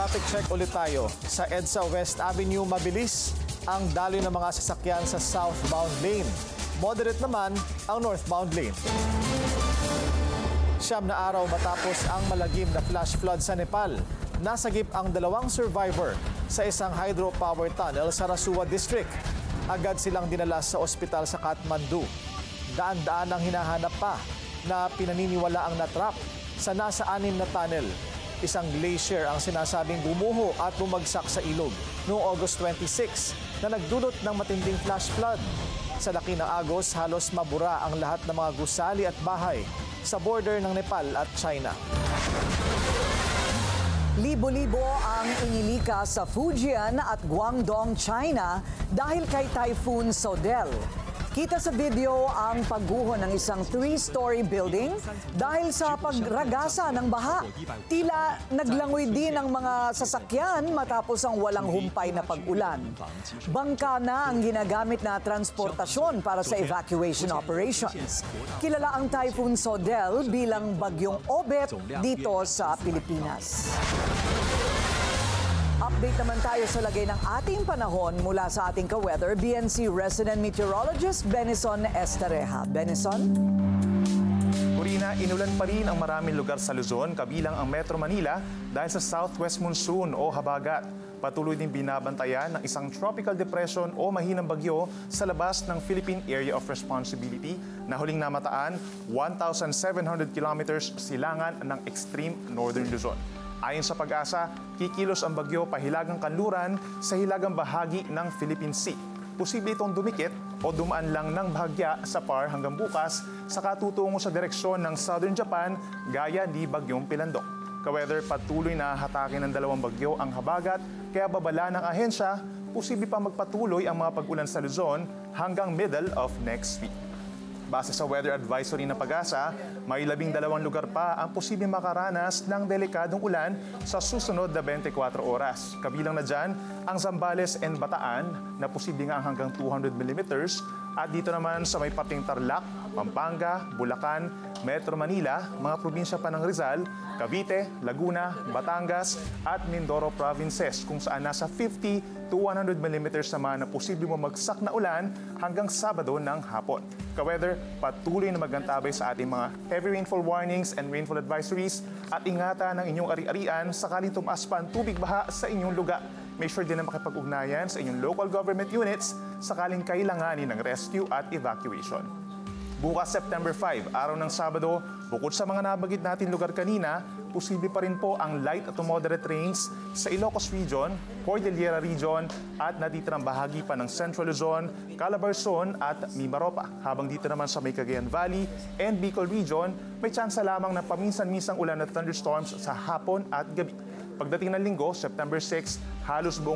Traffic check ulit tayo. Sa EDSA West Avenue, mabilis ang daloy ng mga sasakyan sa southbound lane. Moderate naman ang northbound lane. 9 na araw matapos ang malagim na flash flood sa Nepal. Nasagip ang 2 survivor sa isang hydropower tunnel sa Rasuwa District. Agad silang dinala sa ospital sa Kathmandu. Daan-daan ang hinahanap pa na pinaniniwala ang natrap sa nasa 6 na tunnel. Isang glacier ang sinasabing gumuho at bumagsak sa ilog noong August 26 na nagdulot ng matinding flash flood. Sa laki ng agos, halos mabura ang lahat ng mga gusali at bahay sa border ng Nepal at China. Libo-libo ang inilika sa Fujian at Guangdong, China dahil kay Typhoon Sodel. Kita sa video ang pagguho ng isang 3-story building dahil sa pagragasa ng baha. Tila naglangoy din ang mga sasakyan matapos ang walang humpay na pag-ulan. Bangka na ang ginagamit na transportasyon para sa evacuation operations. Kilala ang Typhoon Sodel bilang Bagyong Obet dito sa Pilipinas. Update naman tayo sa lagay ng ating panahon mula sa ating ka-weather, BNC resident meteorologist Benison Estareja. Benison? Corina, inulan pa rin ang maraming lugar sa Luzon, kabilang ang Metro Manila dahil sa southwest monsoon o habagat. Patuloy din binabantayan ng isang tropical depression o mahinang bagyo sa labas ng Philippine Area of Responsibility na huling namataan 1,700 kilometers silangan ng extreme northern Luzon. Ayon sa Pag-asa, kikilos ang bagyo pahilagang kanluran sa hilagang bahagi ng Philippine Sea. Posible itong dumikit o dumaan lang ng bahagya sa PAR hanggang bukas sa katutungo sa direksyon ng Southern Japan gaya ni Bagyong Pilandong. Ka-weather, patuloy na hatakin ng 2 bagyo ang habagat kaya babala ng ahensya, posible pa magpatuloy ang mga pag-ulan sa Luzon hanggang middle of next week. Base sa weather advisory ng Pag-asa, may 12 lugar pa ang posibleng makaranas ng delikadong ulan sa susunod na 24 oras. Kabilang na dyan ang Zambales and Bataan na posibleng hanggang 200 mm at dito naman sa may parting Tarlac, Pampanga, Bulacan, Metro Manila, mga probinsya pa ng Rizal, Cavite, Laguna, Batangas at Mindoro provinces kung saan nasa 50 to 100 mm naman na posibleng mamagsak na ulan hanggang Sabado ng hapon. Ka-weather, patuloy na magantabay sa ating mga heavy rainfall warnings and rainfall advisories at ingatan ng inyong ari-arian sakaling tumaas pa ang tubig baha sa inyong lugar. Make sure din na makipag-ugnayan sa inyong local government units sakaling kailanganin ng rescue at evacuation. Bukas September 5, araw ng Sabado, bukod sa mga nabagit natin lugar kanina, posible pa rin po ang light to moderate rains sa Ilocos Region, Cordillera Region at natitirang bahagi pa ng Central Luzon, Calabarzon at Mimaropa. Habang dito naman sa may Cagayan Valley and Bicol Region, may tsansa lamang ng paminsan-minsang ulan at thunderstorms sa hapon at gabi. Pagdating ng Linggo, September 6, halos buong